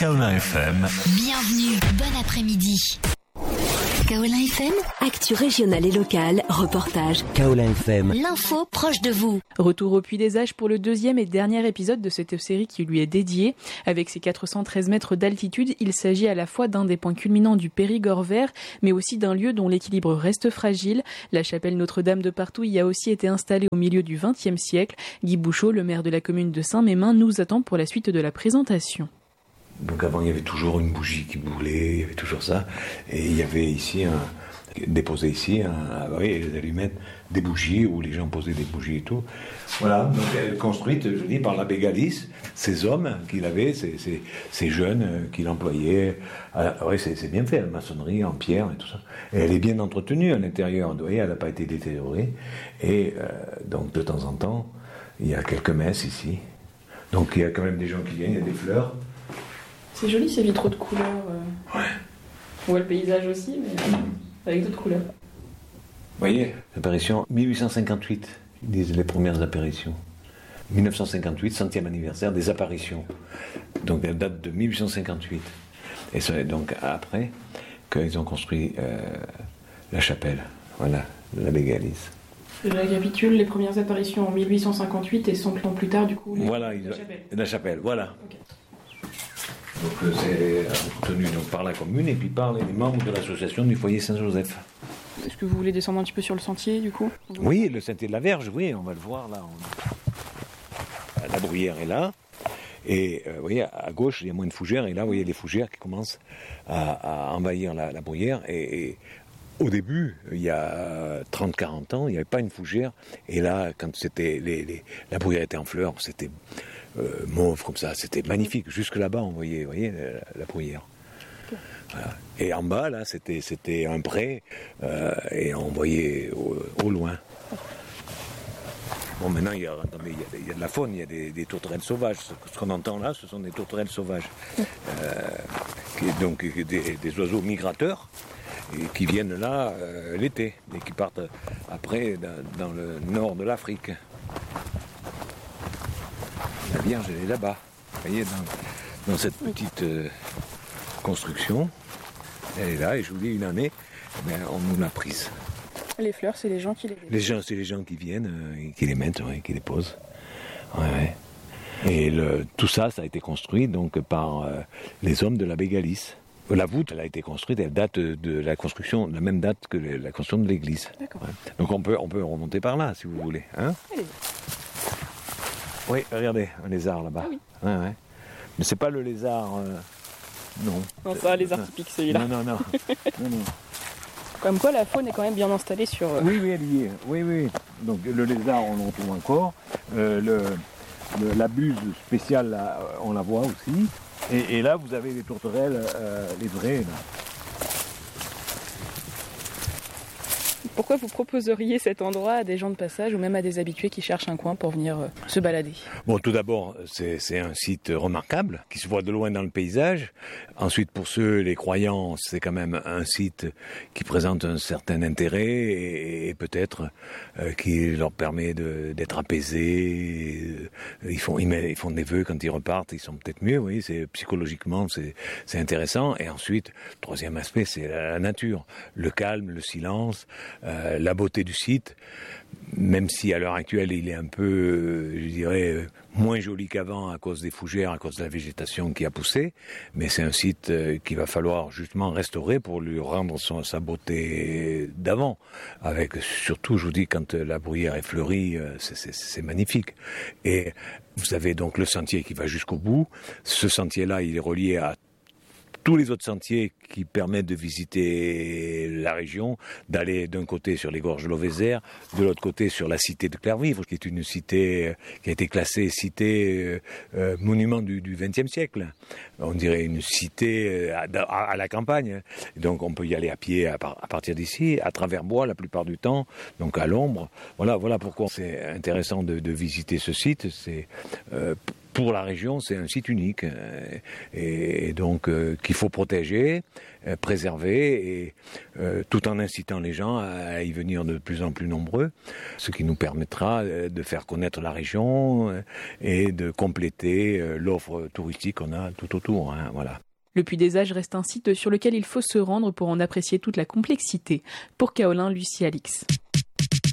Kaolin FM. Bienvenue, bon après-midi. Kaolin FM, actu régionale et locale, reportage. Kaolin FM. L'info proche de vous. Retour au Puy des Âges pour le deuxième et dernier épisode de cette série qui lui est dédiée. Avec ses 413 mètres d'altitude, il s'agit à la fois d'un des points culminants du Périgord vert, mais aussi d'un lieu dont l'équilibre reste fragile. La chapelle Notre-Dame de Partouille y a aussi été installée au milieu du XXe siècle. Guy Bouchot, le maire de la commune de Saint-Mémin, nous attend pour la suite de la présentation. Donc avant, il y avait toujours une bougie qui brûlait, il y avait toujours ça. Et il y avait ici, déposé ici, les allumettes, des bougies, où les gens posaient des bougies et tout. Voilà, donc elle est construite, je dis, par l'abbé Galis, ces hommes qu'il avait, ces jeunes qu'il employait. Oui, c'est bien fait, la maçonnerie en pierre et tout ça. Et elle est bien entretenue à l'intérieur, vous voyez, elle n'a pas été détériorée. Et donc de temps en temps, il y a quelques messes ici. Donc il y a quand même des gens qui viennent, il y a des fleurs. C'est joli ces vitraux de couleurs. Ouais. On voit le paysage aussi, mais avec d'autres couleurs. Vous voyez, l'apparition 1858, ils disent les premières apparitions. 1958, centième anniversaire des apparitions. Donc elle date de 1858. Et c'est donc après qu'ils ont construit la chapelle, voilà, l'abbé Galis. Je récapitule, les premières apparitions en 1858 et 100 ans plus tard, du coup, la chapelle, voilà. Okay. Donc c'est entretenu donc, par la commune et puis par les membres de l'association du foyer Saint-Joseph. Est-ce que vous voulez descendre un petit peu sur le sentier du coup ? Oui, le sentier de la Verge, oui, on va le voir là. La bruyère est là. Et vous voyez, à gauche, il y a moins de fougères. Et là, vous voyez les fougères qui commencent à envahir la bruyère. Et au début, il y a 30-40 ans, il n'y avait pas une fougère. Et là, quand c'était la bruyère était en fleurs, c'était mauve comme ça, c'était magnifique. Jusque là-bas, on voyait, vous voyez, la bruyère. Voilà. Et en bas, là, c'était un pré, et on voyait au loin. Bon, maintenant, il y a de la faune, il y a des tourterelles sauvages. Ce qu'on entend là, ce sont des tourterelles sauvages. Donc des oiseaux migrateurs et qui viennent là l'été et qui partent après dans le nord de l'Afrique. La Vierge, elle est là-bas. Vous voyez, dans cette petite construction, elle est là et je vous dis, une année, on nous l'a prise. Les fleurs, c'est les gens qui c'est les gens qui viennent, qui les mettent, qui les posent. Ouais. Et tout ça, ça a été construit donc par les hommes de l'abbé Galis. La voûte, elle a été construite, elle date de la construction, de la même date que la construction de l'église. D'accord. Ouais. Donc on peut remonter par là, si vous voulez. Hein ? Allez. Oui, regardez, un lézard là-bas. Ah oui. Ouais. Mais c'est pas le lézard... non. Non, c'est un lézard typique celui-là. Non. Comme quoi, la faune est quand même bien installée sur... Oui, elle y est. Oui. Donc le lézard, on le retrouve encore. La buse spéciale, là, on la voit aussi. Et là, vous avez les tourterelles, les vraies, là. Pourquoi vous proposeriez cet endroit à des gens de passage ou même à des habitués qui cherchent un coin pour venir se balader ? Bon, tout d'abord, c'est un site remarquable qui se voit de loin dans le paysage. Ensuite, pour ceux, les croyants, c'est quand même un site qui présente un certain intérêt et peut-être qui leur permet d'être apaisés. Ils font des vœux quand ils repartent, ils sont peut-être mieux. Oui, psychologiquement, c'est intéressant. Et ensuite, troisième aspect, c'est la nature, le calme, le silence. La beauté du site, même si à l'heure actuelle il est un peu, je dirais, moins joli qu'avant à cause des fougères, à cause de la végétation qui a poussé, mais c'est un site qu'il va falloir justement restaurer pour lui rendre sa beauté d'avant. Avec surtout, je vous dis, quand la bruyère est fleurie, c'est magnifique. Et vous avez donc le sentier qui va jusqu'au bout. Ce sentier-là, il est relié à tous les autres sentiers qui permettent de visiter la région, d'aller d'un côté sur les gorges de l'Auvézère, de l'autre côté sur la cité de Clervivre, qui est une cité qui a été classée cité monument du XXe siècle. On dirait une cité à la campagne. Donc on peut y aller à pied à partir d'ici, à travers bois la plupart du temps, donc à l'ombre. Voilà pourquoi c'est intéressant de visiter ce site. C'est pour la région, c'est un site unique et donc qu'il faut protéger, préserver, et tout en incitant les gens à y venir de plus en plus nombreux, ce qui nous permettra de faire connaître la région et de compléter l'offre touristique qu'on a tout autour. Voilà. Le Puy des Âges reste un site sur lequel il faut se rendre pour en apprécier toute la complexité. Pour Kaolin, Lucie Alix.